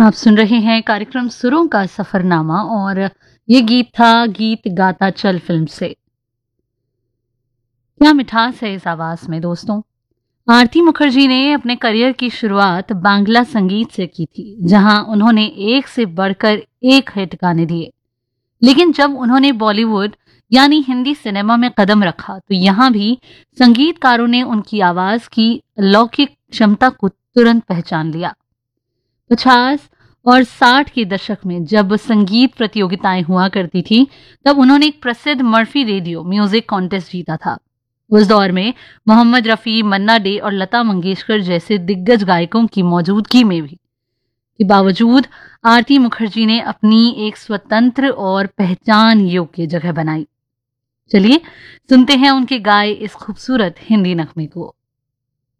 आप सुन रहे हैं कार्यक्रम सुरों का सफरनामा और ये गीत था गीत गाता चल फिल्म से। क्या मिठास है इस आवाज में दोस्तों। आरती मुखर्जी ने अपने करियर की शुरुआत बांग्ला संगीत से की थी, जहां उन्होंने एक से बढ़कर एक हिट गाने दिए। लेकिन जब उन्होंने बॉलीवुड यानी हिंदी सिनेमा में कदम रखा तो यहाँ भी संगीतकारों ने उनकी आवाज की अलौकिक क्षमता को तुरंत पहचान लिया। 50 और 60 के दशक में जब संगीत प्रतियोगिताएं हुआ करती थी, तब उन्होंने एक प्रसिद्ध मर्फी रेडियो म्यूजिक कॉन्टेस्ट जीता था। उस दौर में मोहम्मद रफ़ी, मन्ना डे और लता मंगेशकर जैसे दिग्गज गायकों की मौजूदगी में भी के बावजूद आरती मुखर्जी ने अपनी एक स्वतंत्र और पहचान योग्य जगह बनाई। चलिए सुनते हैं उनके गाए इस खूबसूरत हिंदी नगमे को।